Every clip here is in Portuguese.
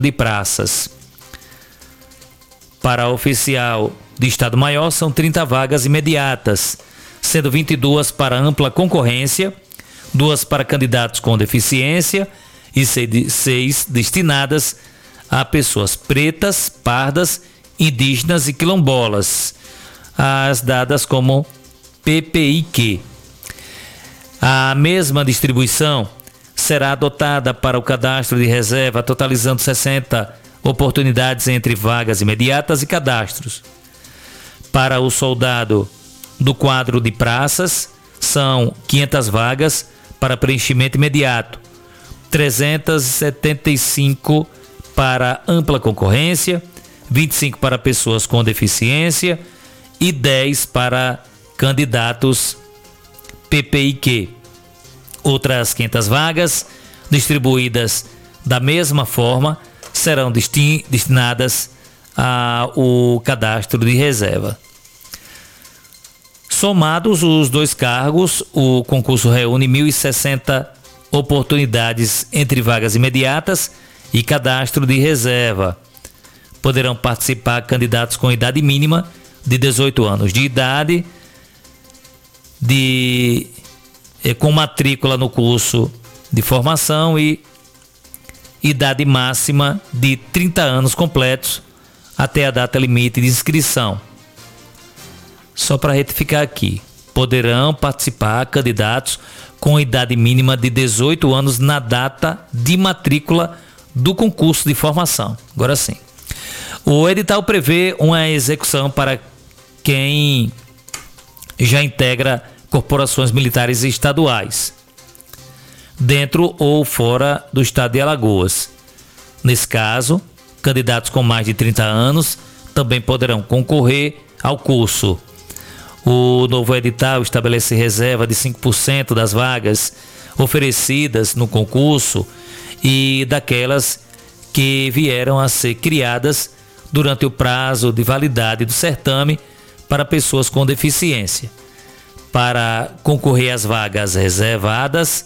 de praças. Para oficial de Estado-Maior, são 30 vagas imediatas, sendo 22 para ampla concorrência, 2 para candidatos com deficiência e 6 destinadas a pessoas pretas, pardas, indígenas e quilombolas, as dadas como PPIQ. A mesma distribuição será adotada para o cadastro de reserva, totalizando 60 oportunidades entre vagas imediatas e cadastros. Para o soldado do quadro de praças, são 500 vagas para preenchimento imediato, 375 para ampla concorrência, 25 para pessoas com deficiência e 10 para candidatos PPIQ. Outras 500 vagas, distribuídas da mesma forma, serão destinadas ao cadastro de reserva. Somados os dois cargos, o concurso reúne 1.060 oportunidades entre vagas imediatas e cadastro de reserva. Poderão participar candidatos com idade mínima de 18 anos de idade, com matrícula no curso de formação e idade máxima de 30 anos completos até a data limite de inscrição. Só para retificar aqui, poderão participar candidatos com idade mínima de 18 anos na data de matrícula do concurso de formação. Agora sim. O edital prevê uma execução para quem já integra corporações militares estaduais, dentro ou fora do estado de Alagoas. Nesse caso, candidatos com mais de 30 anos também poderão concorrer ao curso. O novo edital estabelece reserva de 5% das vagas oferecidas no concurso e daquelas que vieram a ser criadas durante o prazo de validade do certame para pessoas com deficiência. Para concorrer às vagas reservadas,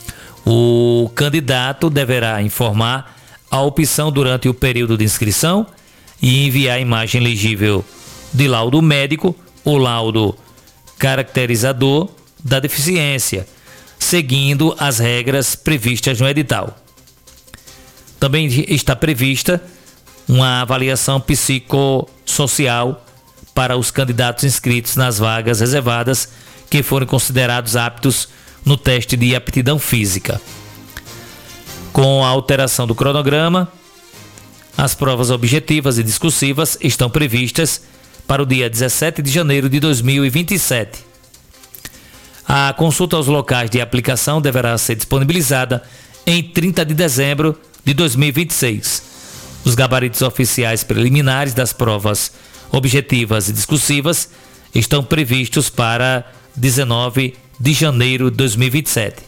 o candidato deverá informar a opção durante o período de inscrição e enviar a imagem legível de laudo médico ou laudo caracterizador da deficiência, seguindo as regras previstas no edital. Também está prevista uma avaliação psicossocial para os candidatos inscritos nas vagas reservadas que forem considerados aptos no teste de aptidão física. Com a alteração do cronograma, as provas objetivas e discursivas estão previstas para o dia 17 de janeiro de 2027. A consulta aos locais de aplicação deverá ser disponibilizada em 30 de dezembro de 2026. Os gabaritos oficiais preliminares das provas objetivas e discursivas estão previstos para 19 de janeiro de 2027.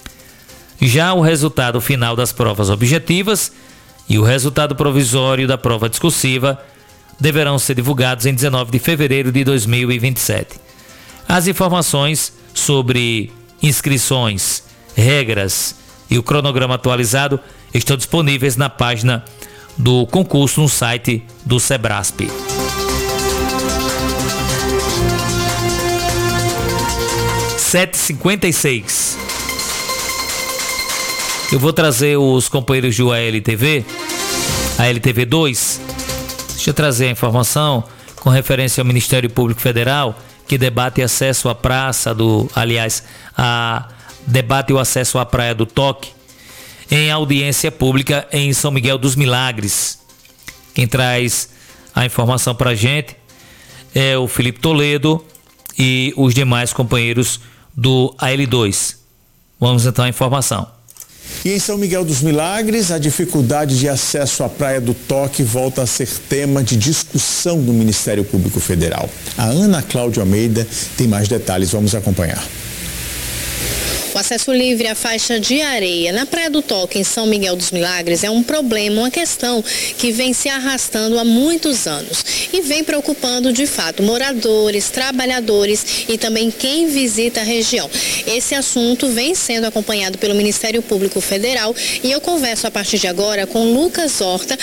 Já o resultado final das provas objetivas e o resultado provisório da prova discursiva deverão ser divulgados em 19 de fevereiro de 2027. As informações sobre inscrições, regras e o cronograma atualizado estão disponíveis na página do concurso no site do Sebrasp. (7h56) Eu vou trazer os companheiros do ALTV, ALTV 2. Deixa eu trazer a informação com referência ao Ministério Público Federal, que debate acesso à praça debate o acesso à Praia do Toque em audiência pública em São Miguel dos Milagres. Quem traz a informação para a gente é o Felipe Toledo e os demais companheiros do AL2. Vamos então à informação. E em São Miguel dos Milagres, a dificuldade de acesso à Praia do Toque volta a ser tema de discussão do Ministério Público Federal. A Ana Cláudia Almeida tem mais detalhes, vamos acompanhar. O acesso livre à faixa de areia na Praia do Toque, em São Miguel dos Milagres, é um problema, uma questão que vem se arrastando há muitos anos e vem preocupando, de fato, moradores, trabalhadores e também quem visita a região. Esse assunto vem sendo acompanhado pelo Ministério Público Federal e eu converso a partir de agora com Lucas Horta,